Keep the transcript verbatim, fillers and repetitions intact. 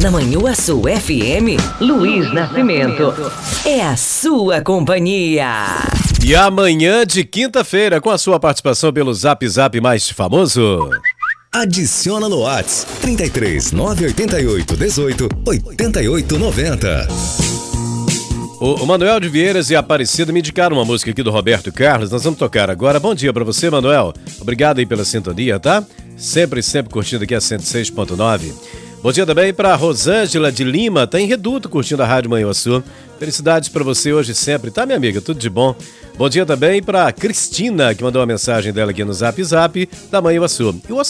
Na Manhuaçu F M, Luiz Nascimento. É a sua companhia. E amanhã de quinta-feira, com a sua participação pelo Zap Zap mais famoso. Adiciona no Whats trinta e três, nove oito oito, dezoito, oitenta e oito, noventa. O, o Manuel de Vieiras e Aparecida me indicaram uma música aqui do Roberto Carlos. Nós vamos tocar agora. Bom dia pra você, Manuel. Obrigado aí pela sintonia, tá? Sempre, sempre curtindo aqui a cento e seis ponto nove. Bom dia também pra Rosângela de Lima, tá em Reduto curtindo a Rádio Manhuaçu. Felicidades pra você hoje e sempre, tá, minha amiga? Tudo de bom. Bom dia também pra Cristina, que mandou uma mensagem dela aqui no Zap Zap da Manhuaçu. E o